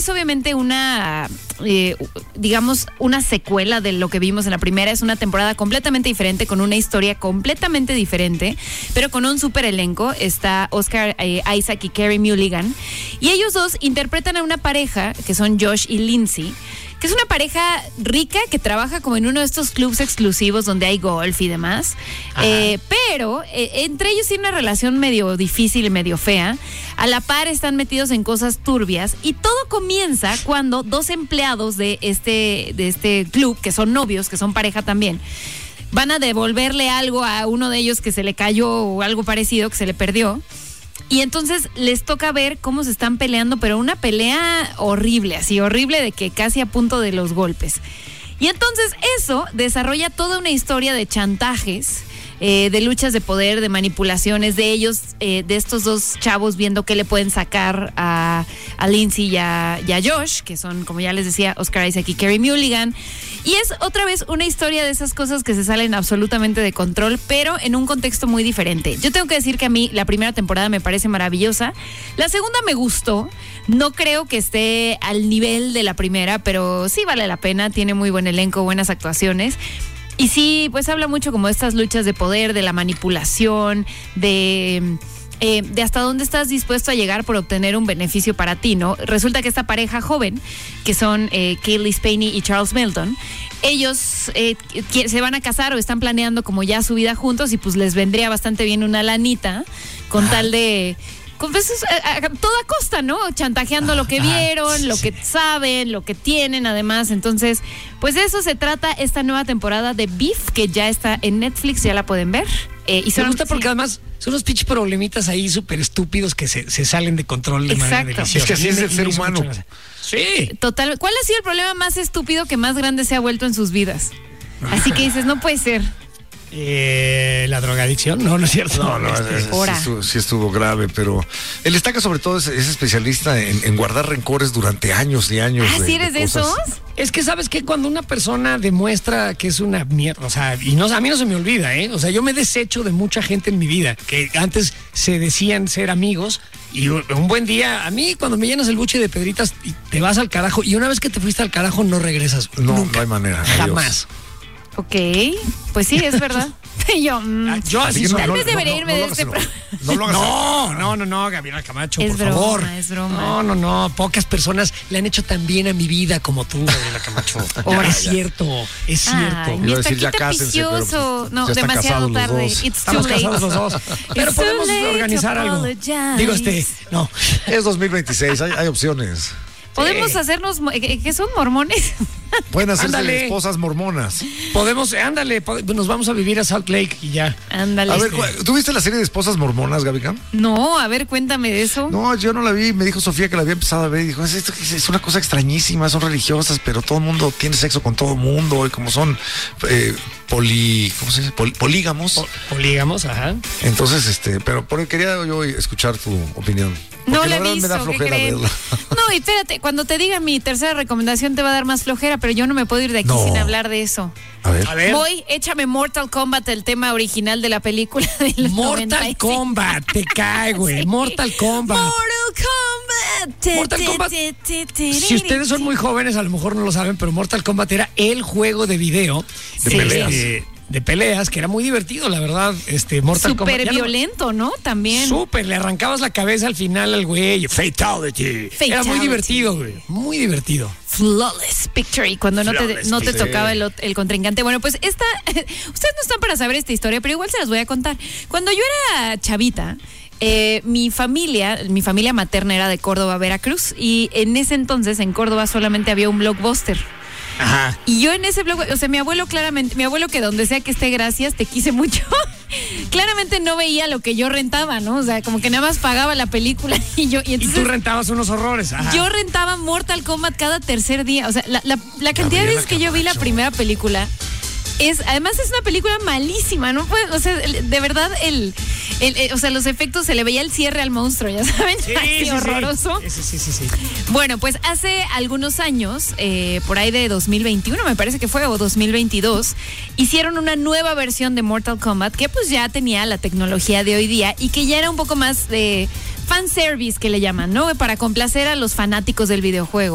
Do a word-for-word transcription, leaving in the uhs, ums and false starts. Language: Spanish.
es obviamente una, eh, digamos, una secuela de lo que vimos en la primera. Es una temporada completamente diferente, con una historia completamente diferente, pero con un súper elenco. Está Oscar eh, Isaac y Carey Mulligan. Y ellos dos interpretan a una pareja, que son Josh y Lindsay, que es una pareja rica que trabaja como en uno de estos clubs exclusivos donde hay golf y demás. Eh, pero eh, entre ellos tiene una relación medio difícil y medio fea. A la par están metidos en cosas turbias y todo comienza cuando dos empleados de este, de este club, que son novios, que son pareja también, van a devolverle algo a uno de ellos que se le cayó o algo parecido, que se le perdió. Y entonces les toca ver cómo se están peleando, pero una pelea horrible, así horrible, de que casi a punto de los golpes. Y entonces eso desarrolla toda una historia de chantajes, eh, de luchas de poder, de manipulaciones de ellos, eh, de estos dos chavos viendo qué le pueden sacar a, a Lindsay y a, y a Josh, que son, como ya les decía, Oscar Isaac y Carey Mulligan. Y es otra vez una historia de esas cosas que se salen absolutamente de control, pero en un contexto muy diferente. Yo tengo que decir que a mí la primera temporada me parece maravillosa. La segunda me gustó. No creo que esté al nivel de la primera, pero sí vale la pena. Tiene muy buen elenco, buenas actuaciones. Y sí, pues habla mucho como de estas luchas de poder, de la manipulación, de... Eh, de hasta dónde estás dispuesto a llegar por obtener un beneficio para ti, ¿no? Resulta que esta pareja joven, que son eh, Cailee Spaeny y Charles Melton, ellos eh, que se van a casar o están planeando como ya su vida juntos y pues les vendría bastante bien una lanita con ah. tal de... Con pues, a, a, toda costa, ¿no? Chantajeando ah, lo que vieron, ah, sí, lo que saben, lo que tienen además. Entonces, pues de eso se trata esta nueva temporada de Beef, que ya está en Netflix, ya la pueden ver. Eh, y Me gusta porque sí. además son unos pinches problemitas ahí súper estúpidos que se, se salen de control de Exacto. manera deliciosa. Es que así es el ser humano. Sí. Total. ¿Cuál ha sido el problema más estúpido que más grande se ha vuelto en sus vidas? Así que dices, no puede ser. Eh, la drogadicción, no, no es cierto. No, no, este, es, sí, estuvo, sí estuvo grave, pero el Estaca sobre todo es, es especialista en, en guardar rencores durante años y años. ¿Ah, de, sí eres de, de esos? Es que sabes que cuando una persona demuestra que es una mierda, o sea, y no, a mí no se me olvida, ¿eh? O sea, yo me desecho de mucha gente en mi vida que antes se decían ser amigos. Y un, un buen día, a mí cuando me llenas el buche de pedritas y te vas al carajo, y una vez que te fuiste al carajo no regresas. No, nunca, no hay manera. Jamás. Ok, pues sí, es verdad. yo, mm, yo así no, soy. Tal no, vez no, debería no, irme no, de no este no, programa. no, lo hagas. No, no, no, no, Gabriela Camacho, es por broma, favor. Es broma, No, no, no. Pocas personas le han hecho tan bien a mi vida como tú, Gabriela Camacho. Ahora es cierto, es cierto. Ay, Iba a está decir, ya aquí cásense, pero, tapicioso. pues, No, ya están demasiado casados los tarde. dos. It's too Estamos late. casados los dos. Pero It's too podemos late to organizar algo. apologize. Digo este, no. Es dos mil veintiséis, hay, hay opciones. Podemos Sí. hacernos, ¿qué son mormones? Pueden hacerse Ándale. esposas mormonas. Podemos, ándale, pod- nos vamos a vivir a Salt Lake y ya. Ándale. A ver, ¿tú viste la serie de esposas mormonas, Gaby Cam? No, a ver, cuéntame de eso. No, yo no la vi. Me dijo Sofía que la había empezado a ver y dijo, es, esto, es una cosa extrañísima, son religiosas, pero todo el mundo tiene sexo con todo el mundo y como son eh, poli, ¿cómo se dice? Pol- polígamos. Po- polígamos, ajá. Entonces, este, pero por quería yo escuchar tu opinión. No Porque la he verdad visto, me da ¿qué flojera creen? verla. No, y espérate, cuando te diga mi tercera recomendación te va a dar más flojera, pero yo no me puedo ir de aquí No. sin hablar de eso. A ver. A ver. Voy, échame Mortal Kombat, el tema original de la película del Mortal noventa y cinco. Kombat, te cae, güey. Mortal Kombat. Mortal Kombat. Te, Mortal te, Kombat. te, te, te, Si ustedes son muy jóvenes, a lo mejor no lo saben, pero Mortal Kombat era el juego de video De Sí. peleas. de, de peleas, que era muy divertido, la verdad. Este Mortal Kombat. Súper ya no- violento, ¿no? También. Súper, le arrancabas la cabeza al final al güey. Fatality. Era muy Fatality. divertido, güey. Muy divertido. Flawless Victory, cuando no te, Flawless no te Victory. tocaba el, ot- el contrincante. Bueno, pues esta, ustedes no están para saber esta historia, pero igual se las voy a contar. Cuando yo era chavita, eh, mi familia, mi familia materna era de Córdoba, Veracruz, y en ese entonces en Córdoba solamente había un Blockbuster. Ajá. Y yo en ese blog, o sea, mi abuelo claramente, mi abuelo que donde sea que esté, gracias, te quise mucho, claramente no veía lo que yo rentaba, ¿no? O sea, como que nada más pagaba la película y yo, y Y entonces tú rentabas unos horrores. Ajá. yo rentaba Mortal Kombat cada tercer día. O sea, la, la, la cantidad de veces que yo vi la primera película es, además es una película malísima, ¿no? Puede, o sea, el- de verdad, el, el, el- o sea, los efectos, se le veía el cierre al monstruo, ya saben, Sí, así sí, sí. horroroso. Sí, sí, sí, sí. Bueno, pues hace algunos años, eh, por ahí de dos mil veintiuno me parece que fue, o dos mil veintidós, hicieron una nueva versión de Mortal Kombat que pues ya tenía la tecnología de hoy día y que ya era un poco más de fanservice, que le llaman, ¿no? Para complacer a los fanáticos del videojuego.